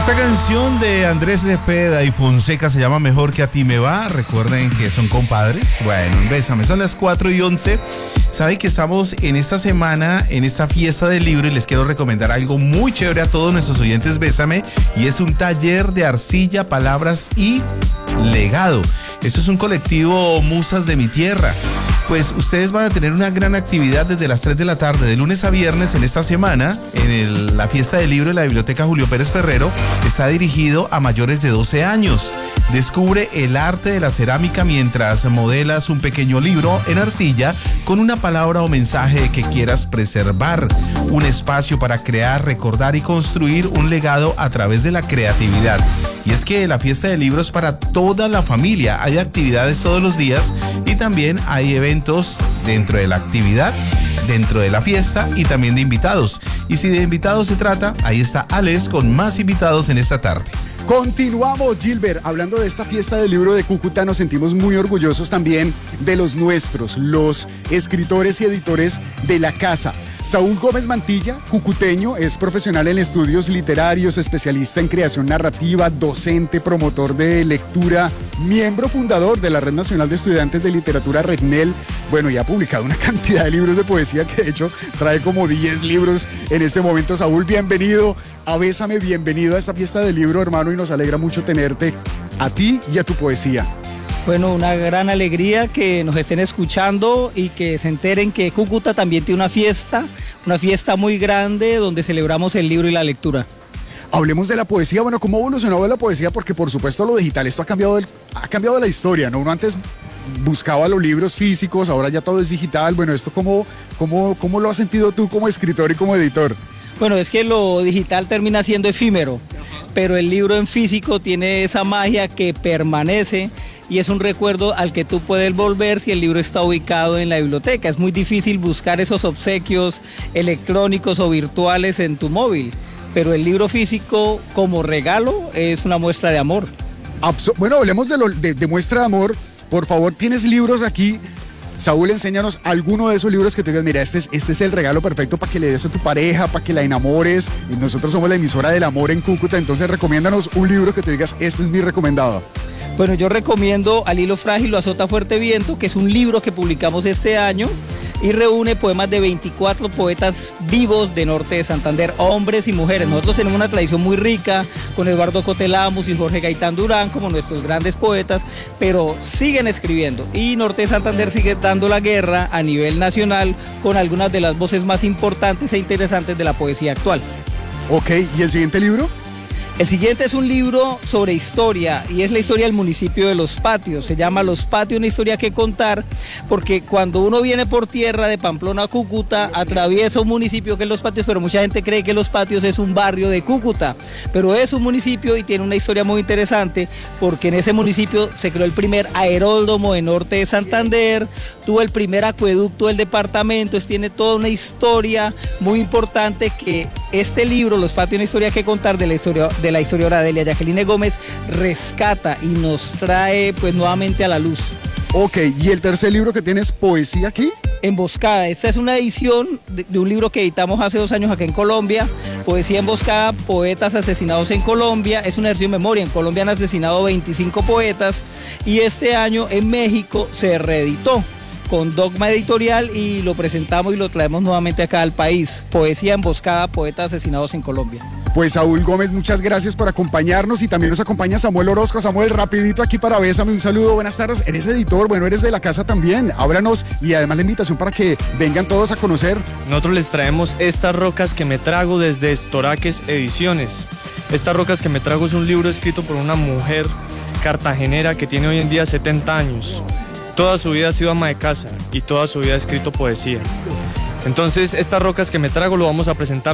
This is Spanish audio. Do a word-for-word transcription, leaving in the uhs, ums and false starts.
Esta canción de Andrés Cepeda y Fonseca se llama Mejor que a ti me va. Recuerden que son compadres. Bueno, bésame. Son las cuatro y once. Saben que estamos en esta semana, en esta fiesta del libro, y les quiero recomendar algo muy chévere a todos nuestros oyentes. Bésame. Y es un taller de arcilla, palabras y legado. Esto es un colectivo Musas de mi Tierra. Pues ustedes van a tener una gran actividad desde las tres de la tarde, de lunes a viernes en esta semana, en el, la fiesta del libro de la Biblioteca Julio Pérez Ferrero. Está dirigido a mayores de doce años. Descubre el arte de la cerámica mientras modelas un pequeño libro en arcilla con una palabra o mensaje que quieras preservar. Un espacio para crear, recordar y construir un legado a través de la creatividad. Y es que la fiesta del libro es para toda la familia. Hay actividades todos los días y también hay eventos dentro de la actividad, dentro de la fiesta y también de invitados. Y si de invitados se trata, ahí está Alex con más invitados en esta tarde. Continuamos, Gilbert. Hablando de esta fiesta del libro de Cúcuta, nos sentimos muy orgullosos también de los nuestros, los escritores y editores de la casa. Saúl Gómez Mantilla, cucuteño, es profesional en estudios literarios, especialista en creación narrativa, docente, promotor de lectura, miembro fundador de la Red Nacional de Estudiantes de Literatura REDNEL. Bueno, y ha publicado una cantidad de libros de poesía que de hecho trae como diez libros en este momento. Saúl, bienvenido a Bésame, bienvenido a esta fiesta del libro, hermano, y nos alegra mucho tenerte a ti y a tu poesía. Bueno, una gran alegría que nos estén escuchando y que se enteren que Cúcuta también tiene una fiesta, una fiesta muy grande donde celebramos el libro y la lectura. Hablemos de la poesía. Bueno, ¿cómo ha evolucionado la poesía? Porque por supuesto lo digital, esto ha cambiado, el, ha cambiado la historia, ¿no? Uno antes buscaba los libros físicos, ahora ya todo es digital. Bueno, ¿esto cómo, cómo, cómo lo has sentido tú como escritor y como editor? Bueno, es que lo digital termina siendo efímero, pero el libro en físico tiene esa magia que permanece y es un recuerdo al que tú puedes volver si el libro está ubicado en la biblioteca. Es muy difícil buscar esos obsequios electrónicos o virtuales en tu móvil, pero el libro físico como regalo es una muestra de amor. Abso- bueno, hablemos de, lo, de, de muestra de amor. Por favor, tienes libros aquí. Saúl, enséñanos alguno de esos libros que tú digas, mira, este es, este es el regalo perfecto para que le des a tu pareja, para que la enamores. Y nosotros somos la emisora del amor en Cúcuta, entonces recomiéndanos un libro que te digas, este es mi recomendado. Bueno, yo recomiendo Al hilo frágil lo azota fuerte viento, que es un libro que publicamos este año y reúne poemas de veinticuatro poetas vivos de Norte de Santander, hombres y mujeres. Nosotros tenemos una tradición muy rica con Eduardo Cotelamus y Jorge Gaitán Durán como nuestros grandes poetas, pero siguen escribiendo y Norte de Santander sigue dando la guerra a nivel nacional con algunas de las voces más importantes e interesantes de la poesía actual. Ok, ¿y el siguiente libro? El siguiente es un libro sobre historia y es la historia del municipio de Los Patios. Se llama Los Patios, una historia que contar, porque cuando uno viene por tierra de Pamplona a Cúcuta, atraviesa un municipio que es Los Patios, pero mucha gente cree que Los Patios es un barrio de Cúcuta, pero es un municipio y tiene una historia muy interesante, porque en ese municipio se creó el primer aeródromo en Norte de Santander, tuvo el primer acueducto del departamento, es, tiene toda una historia muy importante que este libro, Los Patios, una historia que contar de la historia de la historiadora Delia Jacqueline Gómez, rescata y nos trae pues nuevamente a la luz. Ok, ¿y el tercer libro que tienes, poesía aquí? Emboscada, esta es una edición de, de un libro que editamos hace dos años acá en Colombia, Poesía Emboscada, poetas asesinados en Colombia, es una versión de memoria, en Colombia han asesinado veinticinco poetas y este año en México se reeditó con Dogma Editorial y lo presentamos y lo traemos nuevamente acá al país. Poesía Emboscada, poetas asesinados en Colombia. Pues Saúl Gómez, muchas gracias por acompañarnos y también nos acompaña Samuel Orozco. Samuel, rapidito aquí para Bésame, un saludo, buenas tardes. Eres editor, bueno, eres de la casa también, háblanos y además la invitación para que vengan todos a conocer. Nosotros les traemos Estas rocas que me trago desde Estoraques Ediciones. Estas rocas que me trago es un libro escrito por una mujer cartagenera que tiene hoy en día setenta años. Toda su vida ha sido ama de casa y toda su vida ha escrito poesía. Entonces, Estas rocas que me trago lo vamos a presentar